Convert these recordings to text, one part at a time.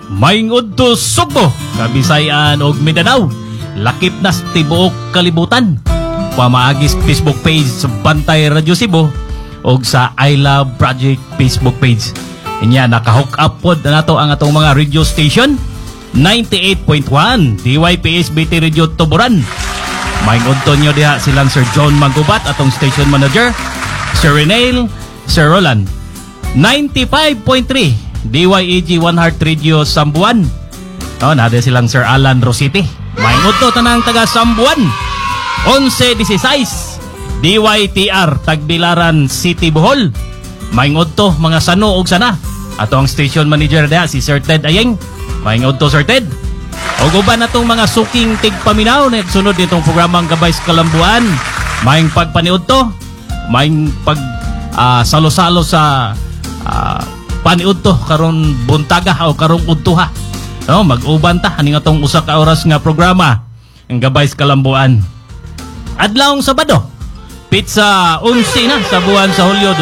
Maingod to Sugbo, Kabisayan og Mindanao. Lakip na sa tibuok kalibutan. Pamaagis Facebook page sa Bantay Radio Cebu o sa I Love Project Facebook page. Inya naka-hook up pod na nato ang atong mga radio station. 98.1 DYPSBT Radio Tuburan. Maingod to nyo diha silang Sir John Magubat, atong station manager, Sir Renale, Sir Roland. 95.3 DYEG One Heart Radio Sambuan. Nada silang Sir Alan Rositi. Maingod to tanang taga Sambuan. 11-16 DYTR Tagbilaran City Bohol. Maingod to mga sano og sana. Ato ang station manager diha si Sir Ted Ayeng. Maingod to Sir Ted. O guban na itong mga suking tigpaminaw na sunod nitong programang Gabay sa Kalambuan. Maing pagpaniod to. Maing pag salo-salo sa paniud to karon buntaga o karong udtuha. No, mag-uban ta ani nga tong usa ka oras nga programa ang Gabay sa Kalambuan. Adlawng Sabado, pizza 11 na sa buwan sa Hulyo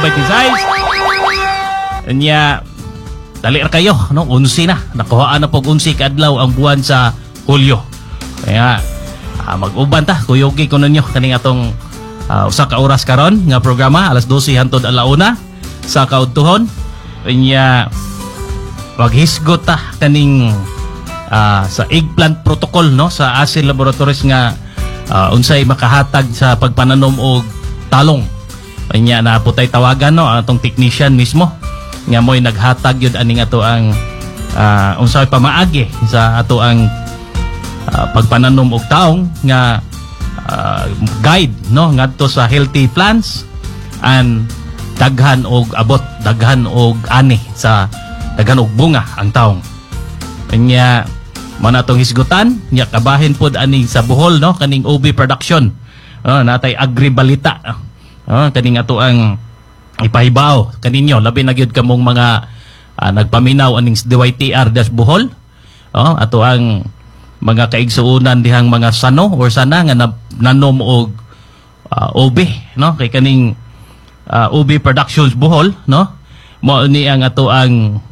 2026. Anya dali ra kayo, no? 11 na. Nakuhaan na po 11 kaadlaw ang buwan sa Hulyo. Kaya mag-uban ta, kuyogi ko ninyo kaning atong usa ka oras karon nga programa alas 12 hangtod alauna sa kaudtuhon. Kanya maghisgot ta kaning sa eggplant protocol, no, sa Asil Laboratories nga unsay makahatag sa pagpananom og talong. Kanya na putay tawagan, no, atong technician mismo nga mo'y naghatag yun aning ato ang unsay pamaagi sa ato ang pagpananom og taong nga guide, no, ngadto sa healthy plants and daghan og abot, daghan og ani sa daghan og bunga ang taong. Kanya man atong hisgutan nya kabahin pod ani sa Bohol, no, kaning OB production, natay agribalita, kaning ato ang ipahibaw kaninyo labi na gyud kamong mga nagpaminaw aning DYTR das Bohol, ato ang mga kaigsuonan dihang mga sano or sana nga nanom og OB, no, kay kaning OB Productions Bohol, no, mo ni ang ato ang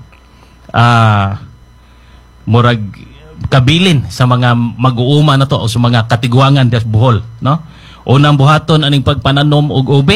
murag kabilin sa mga mag-uuma na to o sa mga katiguangan das Bohol, no. Unang buhaton aning pagpananom og OB,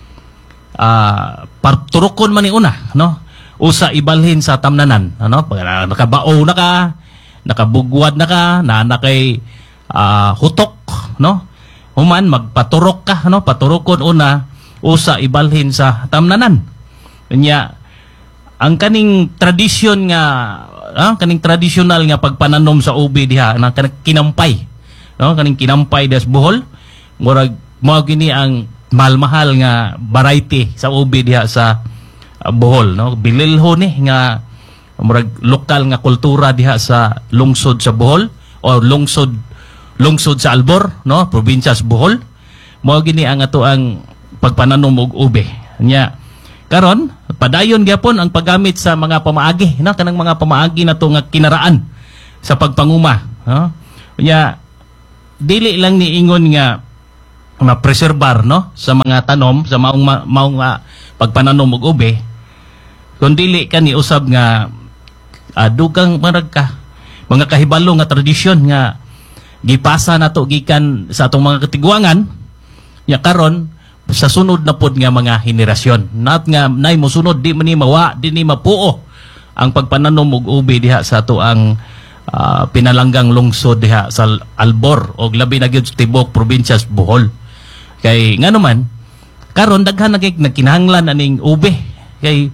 parturokon man ni una, no, usa ibalhin sa tamnanan, ano, nakabao na ka, nakabugwad na ka, na kay hutok, no, human magpaturok ka, no, paturokon una, usa ibalhin sa tamnanan. Kanya ang kaning tradisyon nga kaning traditional nga pagpananom sa ubi diha na kinampay, no, kaning kinampay des Bohol, murag mao gini ang mahal-mahal nga variety sa ubi diha sa Bohol, no, bililho ni nga murag lokal nga kultura diha sa lungsod sa Bohol o lungsod sa Albor, no, probinsya sa Bohol. Mao gini ang ato ang pagpananom og ube. Nya karon padayon gyapon ang paggamit sa mga pamaagi, no, kanang mga pamaagi na to nga kinaraan sa pagpanguma, no. Nya dili lang ni ingon nga ma-preserbar, no, sa mga tanom sa maong pagpananom og ube, kundi ka ni usab nga dugang marag ka mga kahibalo nga tradisyon nga gipasa nato gikan sa atong mga katiguangan nya karon sa sunod na pod nga mga henerasyon. Not nga nay mosunod di man ni mawa, di ni mapuo ang pagpananom og ube diha sa ato ang pinalanggang lungsod diha sa Albor og labi na gyud sa tibok probinsya sa Bohol. Kay ngano man karon daghan nagkinahanglan aning ube, kay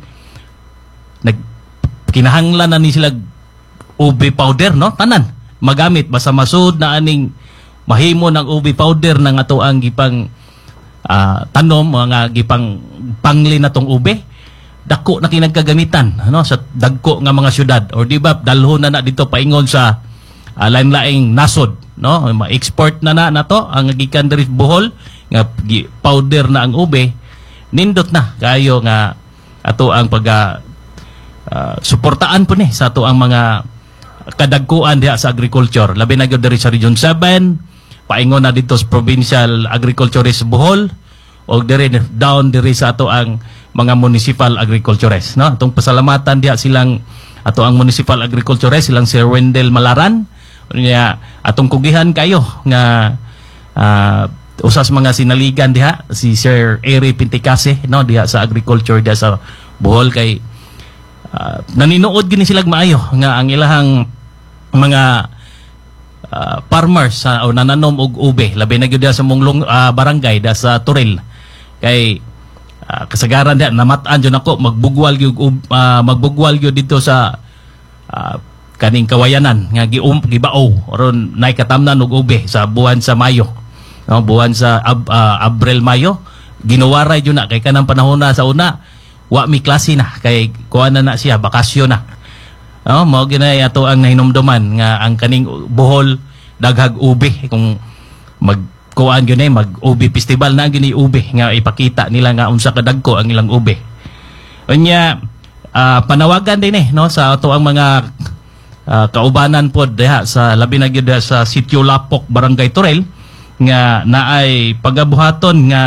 kinahanglan na ni sila ube powder, no, tanan magamit basta masud na aning mahimo ng ube powder ng ato ang gipang tanom, mga gipang pangli na tong ube, dako na kinagkagamitan, ano, sa dagko nga mga syudad or di ba dalhon na dito paingon sa lain-laing nasod, no, ma-export na to ang gikan diri Bohol nga powder na ang ube. Nindot na kayo nga ato ang pag suportaan po ni sa ato ang mga kadagkuan diha sa agriculture, labi na gyud diri sa Region 7, paingon na dito sa Provincial Agriculturist Bohol o diri down diri sa ato ang mga municipal agriculturist, no. Atong pasalamatan diha silang ato ang Municipal Agriculture silang Sir Wendell Malaran. Unya atong kugihan kayo nga usas mga sinaligan diha si Sir Eri Pinticase no diha sa agriculture diha sa Bohol kay naninood gini sila maayo nga ang ilahang mga farmers o nananom og ube labi na gyud sa Munglong barangay da sa Turil kay kasagaran diha namataan jud nako magbugwal gyud dito sa kaning kawayanan nga gibao aron nay katamnan og ube sa buwan sa Mayo no buwan sa Abril Mayo ginuwaray jud na kay kanang panahon na sa una wa mi klase na kay kuha na siya bakasyon na no mao ginay ato ang nahinumduman nga ang kaning Bohol daghag ube kung magkuan gyud mag ube festival na gini ube nga ipakita nila nga unsa kadagko ang ilang ube unya panawagan din no sa ato ang mga kaubanan pod diha sa labi na gyud sa Sitio Lapok Barangay Turel nga naay pagabuhaton nga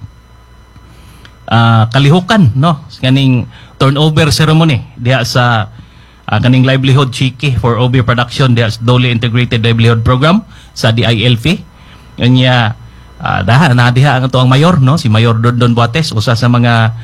kalihukan no kaning turnover ceremony diha sa kaning livelihood chiki for OB production diha sa Dole Integrated Livelihood Program sa DILF unya diha ang ato ang mayor no si Mayor Dondon Buates usa sa mga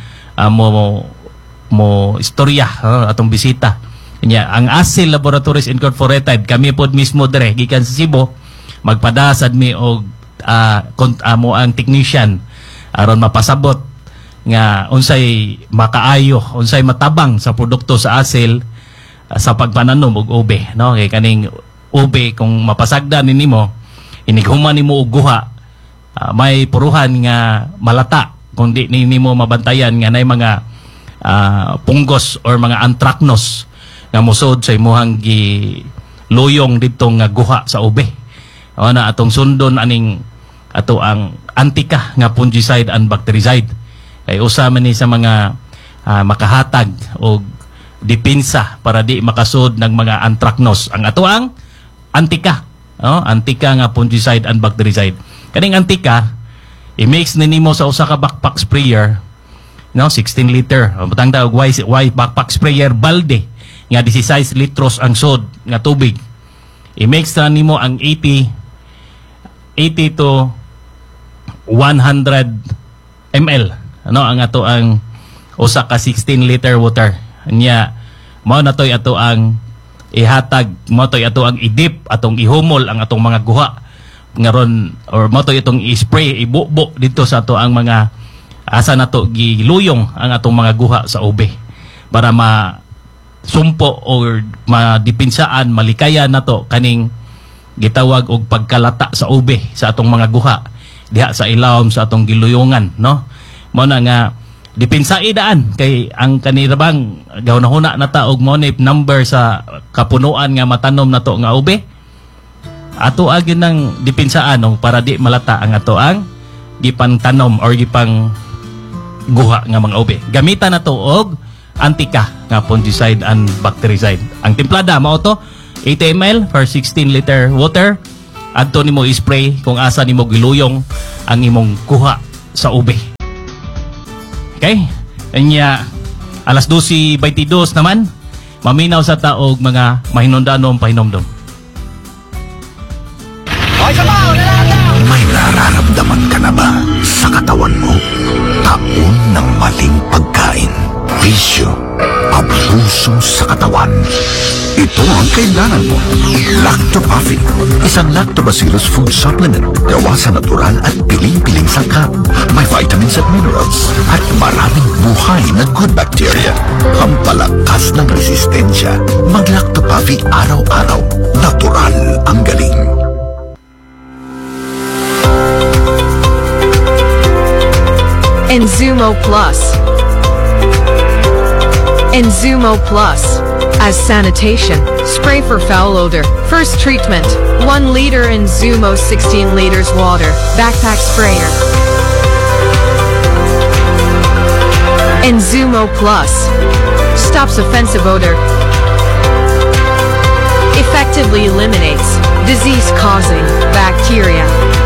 mo istorya atong bisita unya ang ASIL Laboratories Incorporated kami pod mismo dire gikan sa Cebu magpadasad mi og mo ang technician aron mapasabot nga unsay makaayo unsay matabang sa produkto sa ASIL sa pagpananom og ube no kay kaning ube kung mapasagdan nimo inighuman nimo og guha may puruhan nga malata kung di nimo mabantayan nga nay mga punggos or mga anthracnose nga musod sa imuhang luyong dito nga guha sa ube na atong sundon aning ato ang antika nga fungicide and bactericide kay usa man ni sa mga makahatag og depensa para di makasud ng mga anthracnose ang ato ang antika antika nga fungicide and bactericide kaning antika i-mix nimo sa usa ka backpack sprayer no 16 liter butang daw why backpack sprayer balde nga 16 litros ang sod nga tubig i-mix na nimo ang 80 to 100 ml ang ato ang usa ka 16 liter water nya mao na toy ato ang ihatag mao toy ato ang idip atong ihumol ang atong mga guha ngaron or mao toy itong i-spray ibubo dito sa ato ang mga asa nato giluyong ang atong mga guha sa ube para sumpo or madipinsaan malikayan nato kaning gitawag og pagkalata sa ube sa atong mga guha diha sa ilawom sa atong giluyongan no mao na nga dipinsaid daan kay ang kanirabang gahuna na ta og monip number sa kapunuan nga matanom nato nga ube ato agin ng dipinsaan para di malata ang ato ang gipang tanom or gipang guha nga mga ube gamitan nato og antika nga fungicide and bactericide ang timplada mao to 80 ml per 16 liter water adto nimo i-spray kung asa nimo giluyong ang imong kuha sa ube okay anya alas 12:22 naman maminaw sa taog mga mahinungdanom pahinomdom may nararamdaman ka na ba sa katawan mo taon ng maling pagkain bisyo abuso sa katawan. Ito ang kailangan mo. Lactopafin, isang lactobacillus food supplement. Gawa sa natural at piling-piling sangkap. May vitamins at minerals at maraming buhay na good bacteria. Pampalakas ng resistensya. Mag-Lactopafi araw-araw. Natural ang galing. Enzumo Plus. Enzumo Plus. As sanitation, spray for foul odor. First treatment, 1 liter Enzumo 16 liters water, backpack sprayer. Enzumo Plus. Stops offensive odor. Effectively eliminates disease-causing bacteria.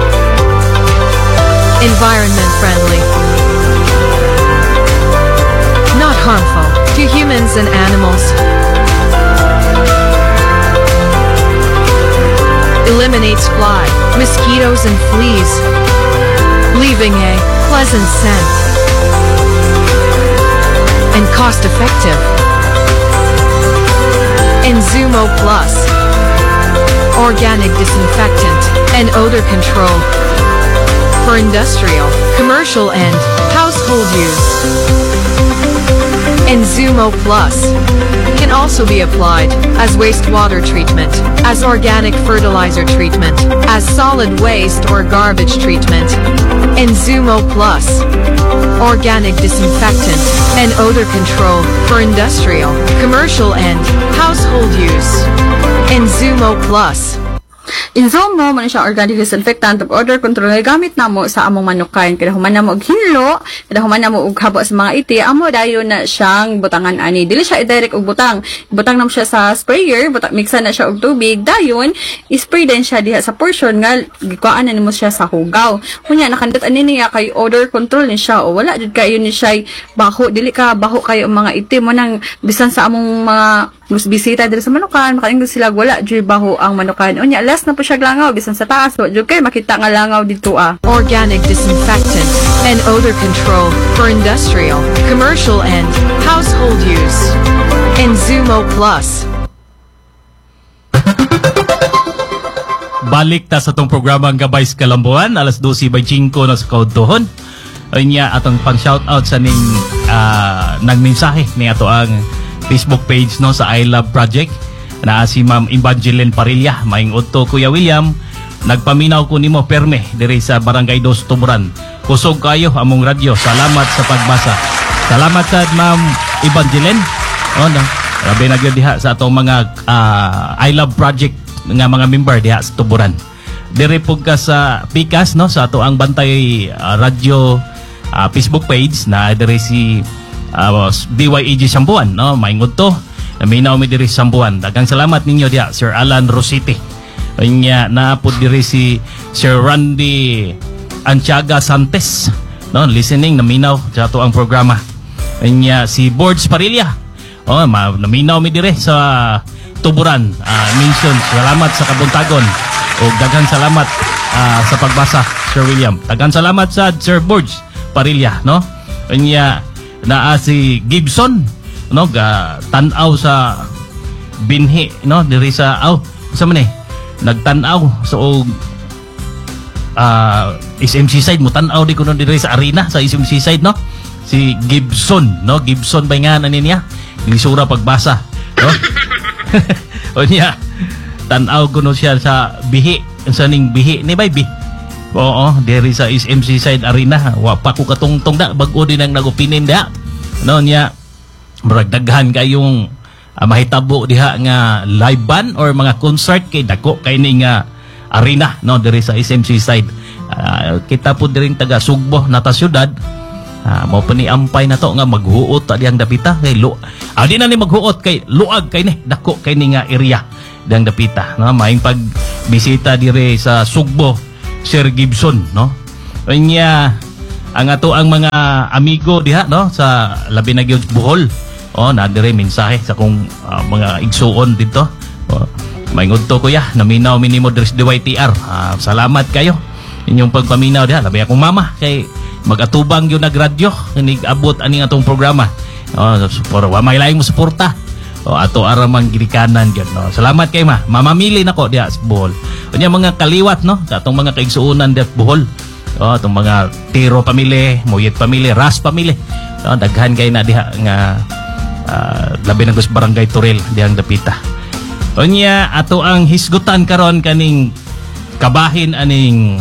Environment friendly. Not harmful to humans and animals. mosquitoes and fleas, leaving a pleasant scent and cost-effective. Inzumo Plus, organic disinfectant and odor control for industrial, commercial, and household use. Inzumo Plus can also be applied as wastewater treatment, as organic fertilizer treatment, as solid waste or garbage treatment. Inzumo Plus, organic disinfectant and odor control for industrial, commercial, and household use. Inzumo Plus. Inzumo, man siya organic disinfectant of odor control nga gamit namo sa among manukan. Kada human namo og hinlo, kada human namo og habo sa mga iti, amo dayon na siyang butangan ani. Dili siya i-direct og butang. Butang nam siya sa sprayer, mixan na siya og tubig, dayon i-spray din siya diha sa portion nga gikuan na nimo siya sa hugaw. Kunya nakandot ani niya kay odor control ni siya o wala jud kayo ni siya baho, dili ka baho kayo ang mga iti mo nang bisan sa among mga bisita diri sa manukan, makaingog sila wala jud baho ang manukan. Unya last na po siya langaw bisan sa taas, wa jud kay makita nga langaw dito ah. Organic disinfectant and odor control for industrial, commercial, and household use. Inzumo Plus. Balik ta sa tong programa ang Gabay sa Kalambuan, alas 12:05 na sa kaudtohon. Ayun niya atong pang shoutout sa ning nagmensahe ni ato ang Facebook page no sa I Love Project na si Ma'am Evangeline Parilla. Maingod to Kuya William, nagpaminaw ko nimo perme diri sa Barangay 2 Tuburan. Kusog kayo among radyo. Salamat sa pagbasa. Salamat sa Ma'am Evangeline. Oh no. Grabe na gyud diha sa atong mga I Love Project nga mga member diha sa Tuburan. Diri pug ka sa Pikas no sa ato ang Bantay radyo Facebook page na diri si BYEG Sambuan no maingod to naminaw mi diri Sambuan. Daghang salamat ninyo diha Sir Alan Rosite. Nya naapod diri si Sir Randy Antiaga Santes no listening naminaw sa ato ang programa. Nya si Boards Parilla naminaw mi diri sa Tuburan. Mention salamat sa kabuntagon o daghang salamat sa pagbasa Sir William. Daghang salamat sa Sir Boards Parilla no. Nya naa si Gibson no tan-aw sa binhi no diri sa sa man nagtan-aw so SMC side mo tan-aw di kuno diri sa arena sa SMC side no si Gibson no Gibson ba nga ani niya gilisura pagbasa no o niya tan-aw kuno siya sa bihi sa ning bihi ni baby. Oo, diri sa SMC side arena. Wa pa ko katungtong da bag-o din ang nagopinin da. No niya bragdaghan kayong mahitabo diha nga live band or mga concert kay dako kay ning arena no diri sa SMC side. Kita po diring taga Sugbo nata syudad. Mao pa ni ampay na to nga maghuot ta diyang dapita kay di na ni maghuot kay luag kay ni dako kay ni nga area diyang dapita no maing pagbisita diri sa Sugbo Sir Gibson no. Nya ang ato ang mga amigo diha no sa labi na gyud Bohol. Na dire mensahe sa kung mga igsuon dito. Maingod to kuya, naminaw minimo diri sa DYTR. Salamat kayo inyong pagpaminaw diha. Labi akong mama kay magatubang gyud nagradyo nig abot aning atong programa. Para wa may laing mo suporta. Ato aramang gilikanan gyud no. Salamat kay mamamili nako diha sa Bohol. Unya mga kaliwat no, katong mga kaigsuonan diha sa Bohol. Itong mga Tiro pamilya, Moyet pamilya, Ras pamilya. Daghan kay na diha nga labi ng Barangay Turil dihang dapita. Unya ato ang hisgutan karon kaning kabahin aning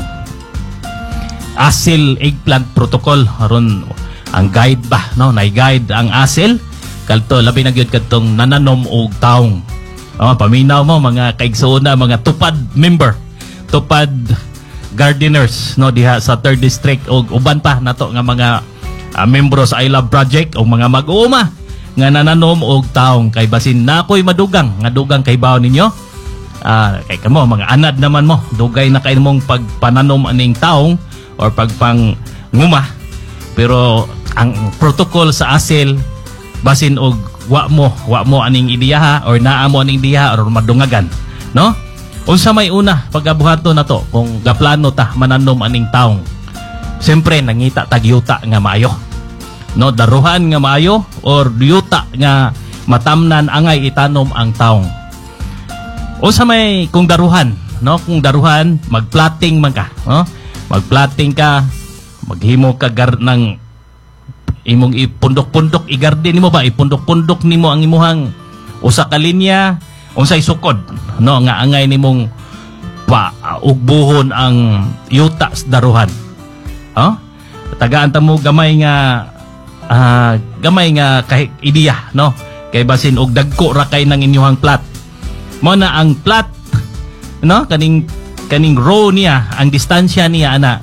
ASIL eggplant protocol aron ang guide ba no, nay guide ang ASIL kalto labi na gyud kadtong nananom og taong. Paminaw mo mga kaigsuona, mga tupad member, tupad gardeners no diha sa 3rd district og uban pa nato nga mga membro sa I Love Project o mga mag-uuma nga nananom og taong kay basin nakoy madugang nga dugang kay bawo ninyo kay kamo mga anad naman mo dugay na kay mong pagpananom aning taong or pagpang nguma pero ang protocol sa ASIL basin og wa mo aning idiyaha or naa mo aning idiyaha or madungagan no Unsa may una pagabuhaton na to kung gaplano ta mananom aning taong. Siyempre nangita tag yuta nga maayo. No, daruhan nga maayo or yuta nga matamnan angay itanom ang taong. Unsa may kung daruhan, no? Kung daruhan magplating man ka, no? Magplating ka, maghimo ka ng imong ipundok-pundok i-garden nimo ba, ipundok-pundok nimo ang imuhang usa ka linya unsay sukod, no, nga angay nimong paugbuhon ang yuta sa daruhan. Tagaan ta mo gamay nga ideya, no, kay basin og dagko ra kay nang inyong plat. Mo na ang plat, no, kaning row niya, ang distansya niya ana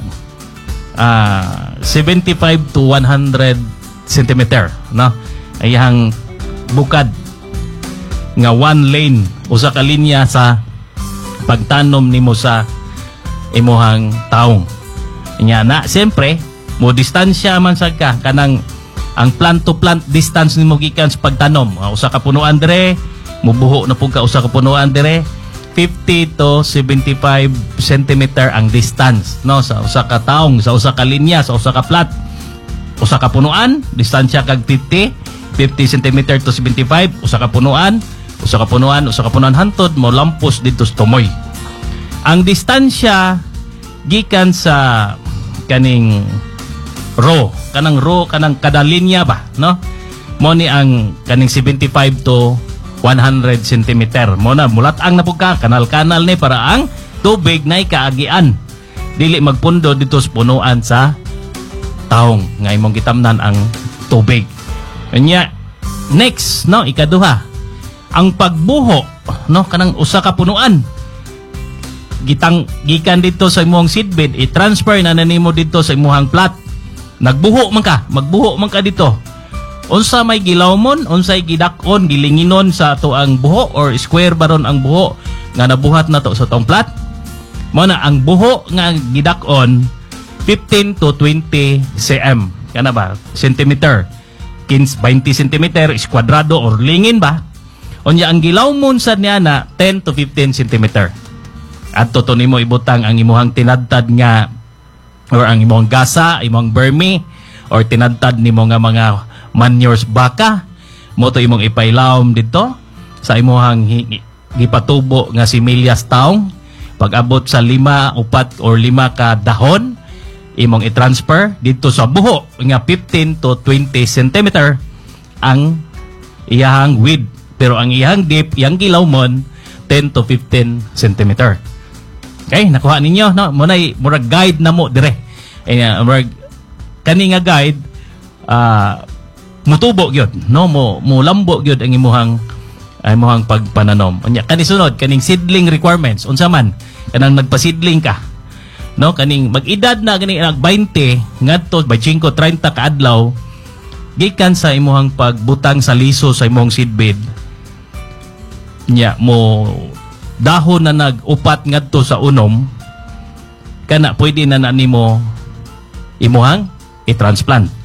75 to 100 cm, no, ayang bukad nga one lane usa ka linya sa pagtanom nimo sa imuhang taong. Nya na siyempre mo distansya man sad ka kanang ang plant to plant distance nimo gikan sa pagtanom. Usa ka punuan dire, mubuho na pud ka usa ka punuan dire, 50 to 75 cm ang distance, no, sa usa ka taong, sa usa ka linya, sa usa ka plat. Usa ka punuan, distansya kag 50 cm to 75, usa ka punuan hantod mo lampos dito sa tumoy. Ang distansya gikan sa kaning row, kanang kada linya ba, no? Mo ni ang kaning 75 to 100 cm. Mo na mulat-ang na pud ka kanal-kanal ni para ang tubig nay kaagian. Dili magpundo dito sa punuan sa taong nga imong gitamnan ang tubig. Kanya next, no, ikaduha, ang pagbuho, no, kanang usa ka punuan gikan dito sa imong seedbed, i-transfer na nimo dito sa imong plat. Magbuho man ka dito. Unsa may gilawmon, unsay gidakon, gilinginon sa ato ang buho or square baron ang buho nga nabuhat na to sa tong plat. Mo na ang buho nga gidakon 15 to 20 cm. Kana ba? Centimeter. 20 cm is kwadrado or lingin ba? Unya ang gilawmon sad niya na 10 to 15 cm. At to nimo ibutang ang imuhang tinadtad nga or ang imong gasa, imong vermi or tinadtad nimo nga mga manures baka mo to imong ipailawom dito sa imuhang gipatubo nga similyas taong. Pag abot sa 5 ka dahon imong i-transfer dito sa buho nga 15 to 20 cm ang iyahang width, pero ang iyahang depth, iyang gilawmon 10 to 15 cm. Okay, nakuha ninyo, no? Murag guide na mo dire. Kani nga guide mutubo gyud, no, mo lambo gyud ang imuhang pagpananom. Unya kani sunod kaning seedling requirements unsa man kanang nagpasidling ka, no, kaning mag-edad na gani 20 ngadto 25 30 ka adlaw gikan sa imuhang pagbutang sa liso sa imong seedbed. Nya mo dahon na nag-upat ngadto sa unom kana pwede na nimo imuhang i-transplant.